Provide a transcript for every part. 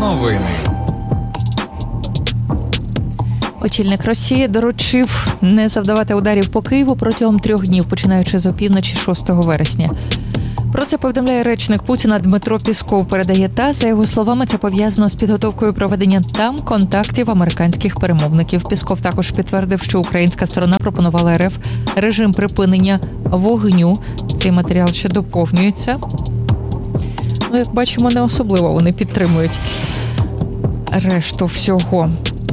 Новини. Очільник Росії доручив не завдавати ударів по Києву протягом 3 днів, починаючи з опівночі 6 вересня. Про це повідомляє речник Путіна Дмитро Пісков, передає ТАСС. За його словами, це пов'язано з підготовкою проведення там контактів американських перемовників. Пісков також підтвердив, що українська сторона пропонувала РФ режим припинення вогню. Цей матеріал ще доповнюється. Як бачимо, не особливо вони підтримують решту всього.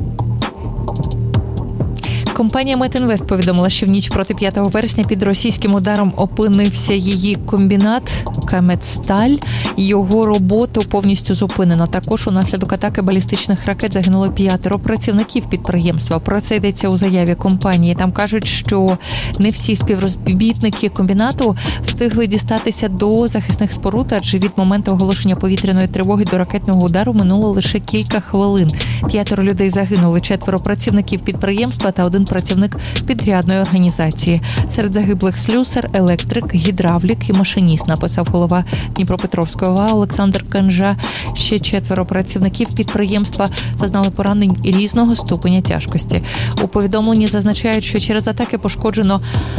Компанія Метінвест повідомила, що в ніч проти 5 вересня під російським ударом опинився її комбінат «Каметсталь». Його роботу повністю зупинено. Також унаслідок атаки балістичних ракет загинуло 5 працівників підприємства. Про це йдеться у заяві компанії. Там кажуть, що не всі співробітники комбінату встигли дістатися до захисних споруд, адже від моменту оголошення повітряної тривоги до ракетного удару минуло лише кілька хвилин. 5 людей загинули, 4 працівників підприємства та 1 працівник підрядної організації. Серед загиблих слюсар, електрик, гідравлік і машиніст, написав голова Дніпропетровської ОВА Олександр Канжа. Ще 4 працівників підприємства зазнали поранень різного ступеня тяжкості. У повідомленні зазначають, що через атаки пошкоджено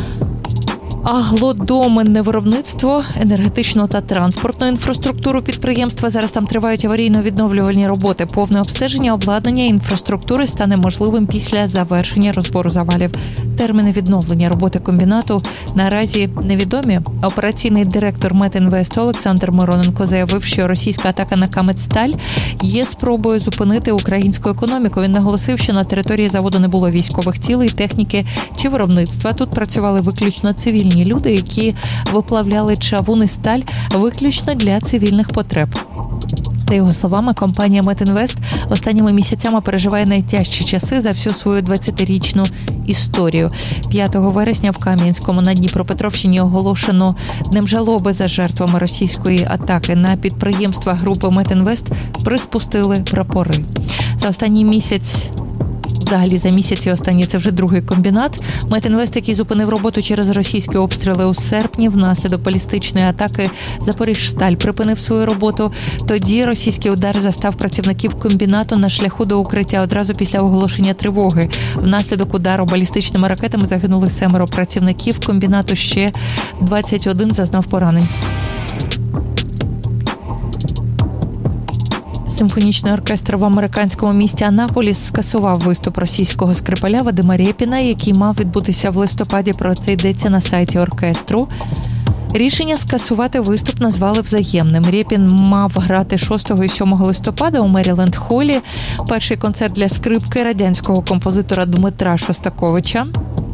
аглодоменне виробництво, енергетичну та транспортну інфраструктуру підприємства. Зараз там тривають аварійно-відновлювальні роботи. Повне обстеження обладнання і інфраструктури стане можливим після завершення розбору завалів. Терміни відновлення роботи комбінату наразі невідомі. Операційний директор Метінвесту Олександр Мироненко заявив, що російська атака на Каметсталь є спробою зупинити українську економіку. Він наголосив, що на території заводу не було військових цілей, техніки чи виробництва. Тут працювали виключно цивільні люди, які виплавляли чавун і сталь виключно для цивільних потреб. За його словами, компанія Метінвест останніми місяцями переживає найтяжчі часи за всю свою 20-річну історію. 5 вересня в Кам'янському на Дніпропетровщині оголошено днем жалоби за жертвами російської атаки. На підприємства групи Метінвест приспустили прапори. За останній місяць Взагалі за місяці останні це вже другий комбінат. Метінвест, який зупинив роботу через російські обстріли у серпні, внаслідок балістичної атаки Запоріжсталь припинив свою роботу. Тоді російський удар застав працівників комбінату на шляху до укриття одразу після оголошення тривоги. Внаслідок удару балістичними ракетами загинули 7 працівників комбінату, ще 21 зазнав поранень. Симфонічний оркестр в американському місті Анаполіс скасував виступ російського скрипаля Вадима Рєпіна, який мав відбутися в листопаді. Про це йдеться на сайті оркестру. Рішення скасувати виступ назвали взаємним. Рєпін мав грати 6 і 7 листопада у Меріленд-Холі. Перший концерт для скрипки радянського композитора Дмитра Шостаковича.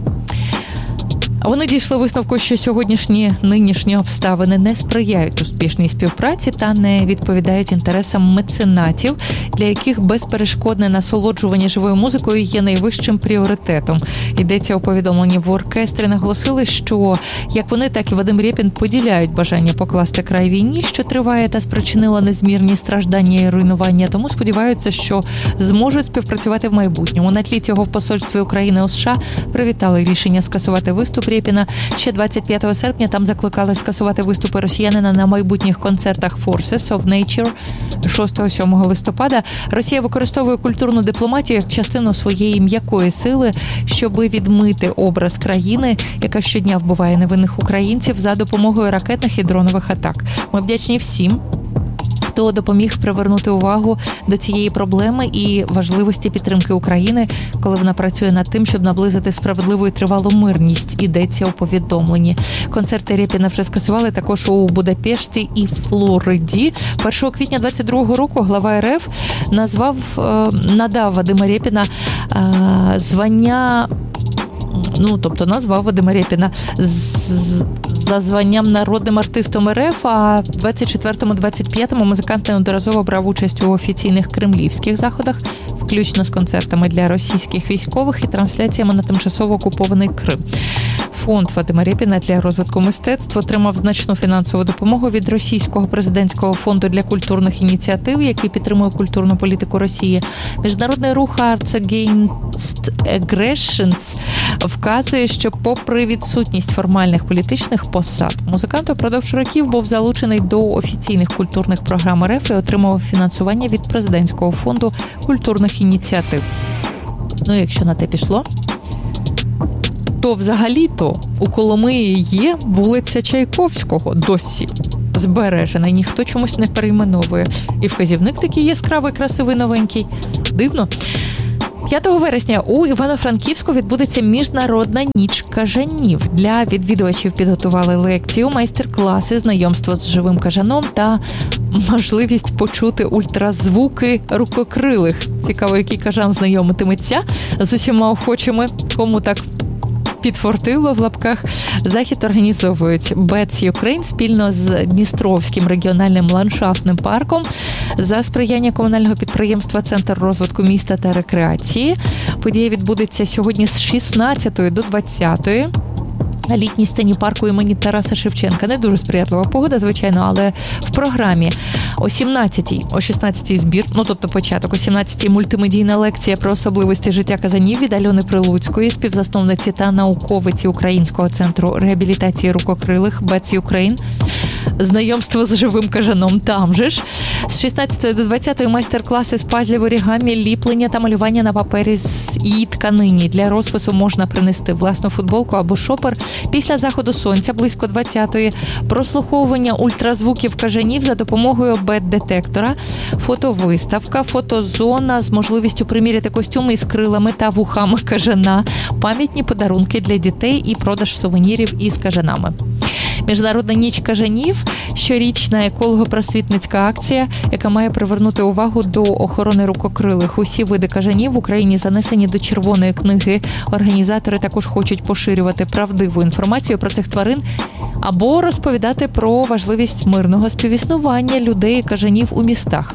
Вони дійшли висновку, що нинішні обставини не сприяють успішній співпраці та не відповідають інтересам меценатів, для яких безперешкодне насолоджування живою музикою є найвищим пріоритетом. Йдеться у повідомленні в оркестрі. Наголосили, що як вони, так і Вадим Рєпін поділяють бажання покласти край війні, що триває та спричинила незмірні страждання і руйнування, тому сподіваються, що зможуть співпрацювати в майбутньому. На тлі цього в посольстві України у США привітали рішення скасувати виступ Рєпіна. Ще 25 серпня там закликали скасувати виступи росіянина на майбутніх концертах Forces of Nature 6-7 листопада. Росія використовує культурну дипломатію як частину своєї м'якої сили, щоби відмити образ країни, яка щодня вбиває невинних українців за допомогою ракетних і дронових атак. Ми вдячні всім, хто допоміг привернути увагу до цієї проблеми і важливості підтримки України, коли вона працює над тим, щоб наблизити справедливу і тривалу мирність, ідеться у повідомленні. Концерти Рєпіна вже скасували також у Будапешті і Флориді. 1 квітня 22-го року глава РФ надав Вадима Рєпіна назвав Вадима Рєпіна за званням народним артистом РФ, а в 24-25 музикант неодноразово брав участь у офіційних кремлівських заходах, включно з концертами для російських військових і трансляціями на тимчасово окупований Крим. Фонд Вадима Рєпіна для розвитку мистецтва отримав значну фінансову допомогу від Російського президентського фонду для культурних ініціатив, який підтримує культурну політику Росії. Міжнародний рух Arts Against Aggressions вказує, що попри відсутність формальних політичних посад. Музикант упродовж років був залучений до офіційних культурних програм РФ і отримував фінансування від Президентського фонду культурних ініціатив. Ну, якщо на те пішло, то взагалі-то у Коломиї є вулиця Чайковського досі збережена, і ніхто чомусь не перейменовує. І вказівник такий яскравий, красивий, новенький. Дивно. 5 вересня у Івано-Франківську відбудеться Міжнародна ніч кажанів. Для відвідувачів підготували лекцію, майстер-класи, знайомство з живим кажаном та можливість почути ультразвуки рукокрилих. Цікаво, який кажан знайомитиметься з усіма охочими, кому так підфортило в лапках. Захід організовують Bats Ukraine спільно з Дністровським регіональним ландшафтним парком за сприяння комунального підприємства «Центр розвитку міста та рекреації». Подія відбудеться сьогодні з 16 до 20 на літній сцені парку імені Тараса Шевченка. Не дуже сприятлива погода, звичайно, але в програмі о 17-й, о 16-й збір, тобто початок, о 17-й мультимедійна лекція про особливості життя казанів від Альони Прилуцької, співзасновниці та науковиці Українського центру реабілітації рукокрилих Bats Ukraine. Знайомство з живим кажаном там же ж. З 16 до 20 майстер-класи з пазлів, орігамі, ліплення та малювання на папері з її тканині. Для розпису можна принести власну футболку або шопер. Після заходу сонця близько 20-ї прослуховування ультразвуків кажанів за допомогою бет-детектора, фотовиставка, фотозона з можливістю приміряти костюми із крилами та вухами кажана, пам'ятні подарунки для дітей і продаж сувенірів із кажанами. Міжнародна ніч кажанів – щорічна еколого-просвітницька акція, яка має привернути увагу до охорони рукокрилих. Усі види кажанів в Україні занесені до Червоної книги. Організатори також хочуть поширювати правдиву інформацію про цих тварин або розповідати про важливість мирного співіснування людей і кажанів у містах.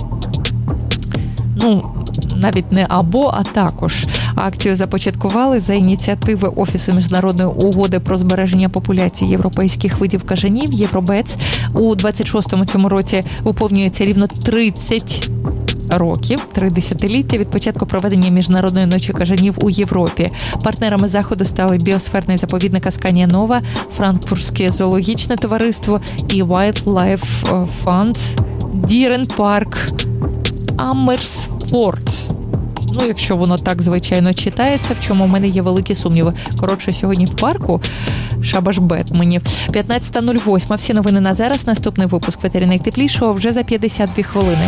Навіть не або, а також. Акцію започаткували за ініціативи Офісу міжнародної угоди про збереження популяції європейських видів кажанів «Євробец». У 26-му цьому році виповнюється рівно 30 років, 3 десятиліття від початку проведення Міжнародної ночі кажанів у Європі. Партнерами заходу стали біосферний заповідник Асканія Нова, Франкфуртське зоологічне товариство і Wildlife Fund, Дірен Парк, Амерсфорд. Якщо воно так, звичайно, читається, в чому в мене є великі сумніви. Коротше, сьогодні в парку Шабашбет мені. 15:08. Всі новини на зараз. Наступний випуск «Ветері найтеплішого» вже за 52 хвилини.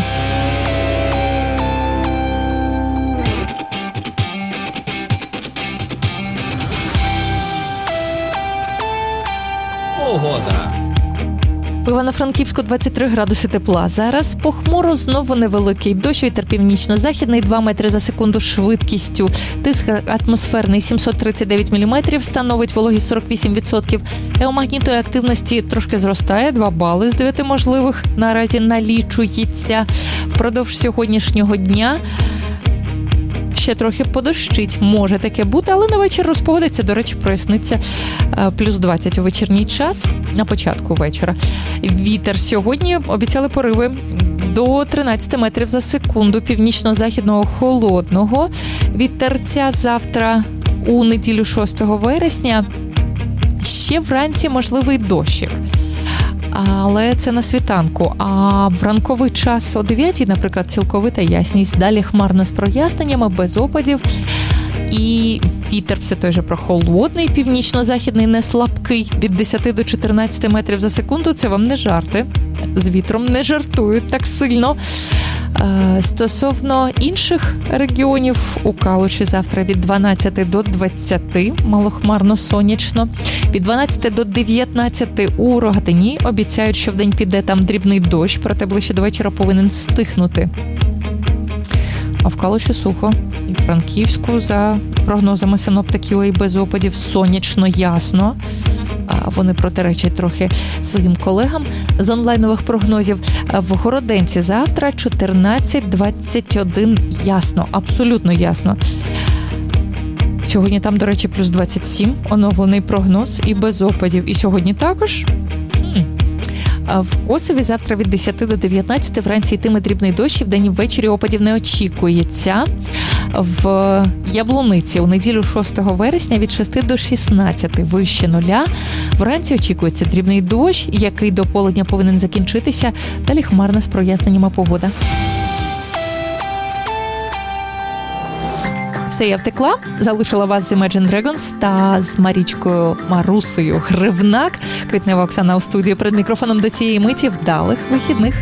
Погода. В Івано-Франківську 23 градуси тепла. Зараз похмуро, знову невеликий дощ, вітер північно-західний 2 метри за секунду швидкістю. Тиск атмосферний 739 мм, становить вологість 48%. Геомагнітної активності трошки зростає, 2 бали з 9 можливих наразі налічується. Впродовж сьогоднішнього дня ще трохи подощить, може таке бути, але на вечір розпогодиться, до речі, проясниться плюс 20 у вечірній час, на початку вечора. Вітер сьогодні обіцяли пориви до 13 метрів за секунду, північно-західного холодного. Вітерця завтра у неділю 6 вересня. Ще вранці можливий дощик. Але це на світанку. А в ранковий час о 9-й, наприклад, цілковита ясність. Далі хмарно з проясненнями, без опадів. І вітер все той же прохолодний, північно-західний, не слабкий, від 10 до 14 метрів за секунду. Це вам не жарти. З вітром не жартують так сильно. Стосовно інших регіонів, у Калуші завтра від 12 до 20, малохмарно сонячно. Від 12 до 19 у Рогатині обіцяють, що вдень піде там дрібний дощ, проте ближче до вечора повинен стихнути. А в Калуші сухо. І в Франківську, за прогнозами синоптиків, і без опадів сонячно, ясно. Вони протиречать трохи своїм колегам з онлайнових прогнозів. В Городенці завтра 14-21 ясно, абсолютно ясно. Сьогодні там, до речі, плюс 27, оновлений прогноз і без опадів. І сьогодні також. В Косові завтра від 10 до 19, вранці йтиме дрібний дощ, і вдень і ввечері опадів не очікується. В Яблуниці у неділю 6 вересня від 6 до 16 вище нуля. Вранці очікується дрібний дощ, який до полудня повинен закінчитися. Далі хмарна з проясненнями погода. Все, я втекла, залишила вас з Imagine Dragons та з Марічкою Марусею Гривнак. Квітнева Оксана у студії перед мікрофоном до цієї миті. Вдалих вихідних.